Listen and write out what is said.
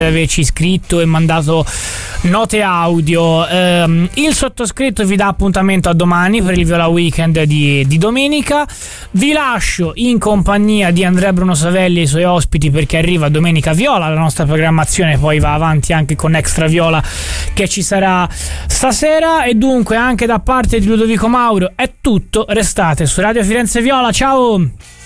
averci scritto e mandato note audio. Il sottoscritto vi dà appuntamento a domani per il Viola Weekend di domenica. Vi lascio in compagnia di Andrea Bruno Savelli e i suoi ospiti, perché arriva Domenica Viola, la nostra programmazione poi va avanti anche con Extra Viola che ci sarà stasera. E dunque anche da parte di Ludovico Mauro è tutto, restate su Radio Firenze Viola, ciao!